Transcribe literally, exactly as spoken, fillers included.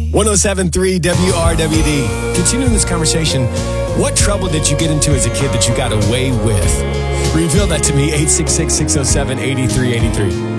one oh seven point three W R W D. Continuing this conversation, what trouble did you get into as a kid that you got away with? Reveal that to me, eight six six, six oh seven, eight three eight three.